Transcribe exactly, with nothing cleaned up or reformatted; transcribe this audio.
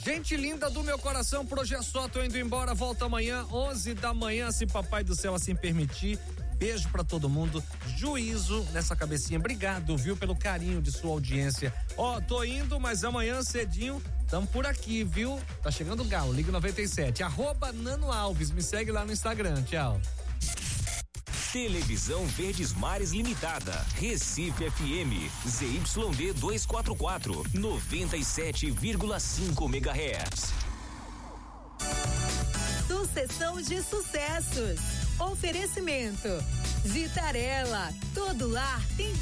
Gente linda do meu coração, Projeto Só, tô indo embora, volta amanhã, onze da manhã, se papai do céu assim permitir. Beijo pra todo mundo, juízo nessa cabecinha, obrigado, viu, pelo carinho de sua audiência. Ó, oh, tô indo, mas amanhã cedinho, tamo por aqui, viu? Tá chegando o Galo, Liga noventa e sete, arroba Nano Alves, me segue lá no Instagram, tchau. Televisão Verdes Mares Limitada, Recife F M, Z Y D duzentos e quarenta e quatro, noventa e sete vírgula cinco megahertz. Sucessão de sucessos. Oferecimento. Vitarella, todo lar tem